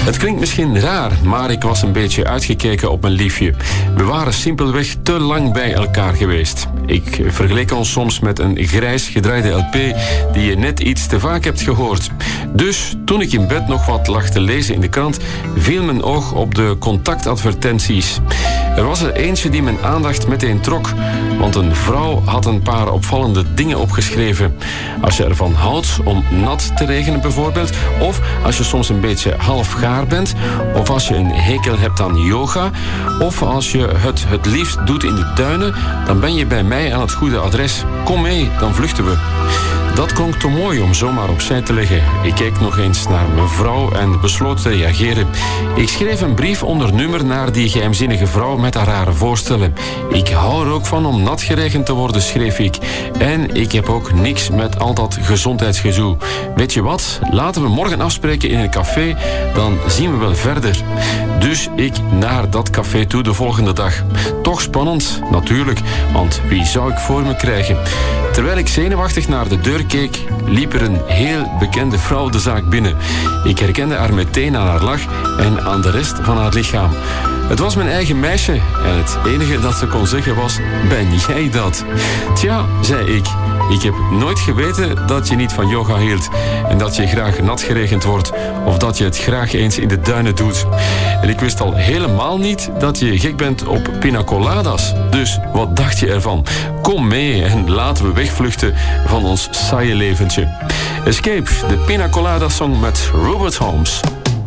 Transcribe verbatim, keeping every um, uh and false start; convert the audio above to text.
Het klinkt misschien raar, maar ik was een beetje uitgekeken op mijn liefje. We waren simpelweg te lang bij elkaar geweest. Ik vergeleek ons soms met een grijs gedraaide L P die je net iets te vaak hebt gehoord. Dus toen ik in bed nog wat lag te lezen in de krant, viel mijn oog op de contactadvertenties. Er was er eentje die mijn aandacht meteen trok, want een vrouw had een paar opvallende dingen opgeschreven. Als je ervan houdt om nat te regenen bijvoorbeeld, of als je soms een beetje half gaar bent, of als je een hekel hebt aan yoga, of als je het het liefst doet in de duinen, dan ben je bij mij aan het goede adres. Kom mee, dan vluchten we. Dat klonk te mooi om zomaar opzij te leggen. Ik keek nog eens naar mijn vrouw en besloot te reageren. Ik schreef een brief onder nummer naar die geheimzinnige vrouw met haar rare voorstellen. Ik hou er ook van om nat geregend te worden, schreef ik. En ik heb ook niks met al dat gezondheidsgezoe. Weet je wat? Laten we morgen afspreken in een café, dan zien we wel verder. Dus ik naar dat café toe de volgende dag. Toch spannend, natuurlijk, want wie zou ik voor me krijgen? Terwijl ik zenuwachtig naar de deur keek, liep er een heel bekende vrouw de zaak binnen. Ik herkende haar meteen aan haar lach en aan de rest van haar lichaam. Het was mijn eigen meisje en het enige dat ze kon zeggen was: ben jij dat? Tja, zei ik. Ik heb nooit geweten dat je niet van yoga hield en dat je graag nat geregend wordt of dat je het graag eens in de duinen doet. En ik wist al helemaal niet dat je gek bent op pina coladas. Dus wat dacht je ervan? Kom mee en laten we wegvluchten van ons saaie leventje. Escape, de Pina Colada Song met Robert Holmes.